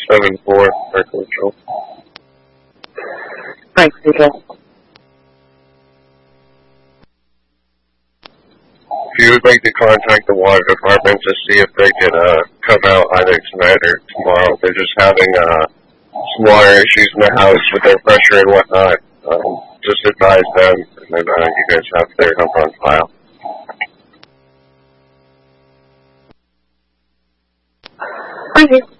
7-4, Berkeley Control. Thanks, Control. If you would like to contact the water department to see if they can come out either tonight or tomorrow. They're just having some water issues in the house with their pressure and whatnot. Just advise them, and then you guys have their number on file. Thank you.